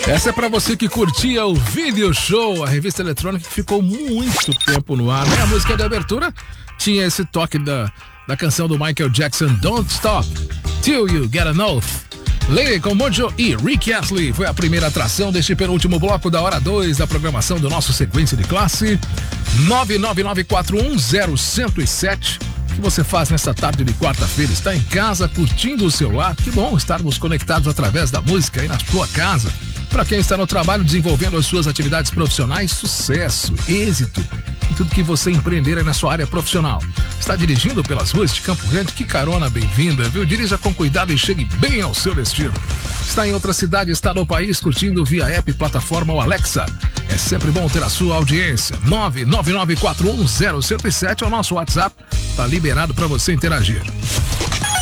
Essa é pra você que curtia o Video Show, a revista eletrônica que ficou muito tempo no ar, né? A música de abertura tinha esse toque da canção do Michael Jackson, Don't Stop Till You Get an Oath. Lady com Mojo e Rick Astley foi a primeira atração deste penúltimo bloco da hora 2 da programação do nosso Sequência de Classe. 999410107. O que você faz nessa tarde de quarta-feira? Está em casa curtindo o celular? Que bom estarmos conectados através da música aí na sua casa. Para quem está no trabalho desenvolvendo as suas atividades profissionais, sucesso, êxito em tudo que você empreender aí na sua área profissional. Está dirigindo pelas ruas de Campo Grande? Que carona bem-vinda, viu? Dirija com cuidado e chegue bem ao seu destino. Está em outra cidade, está no país curtindo via app, plataforma ou Alexa? É sempre bom ter a sua audiência. 999410107 é o nosso WhatsApp. Está liberado para você interagir.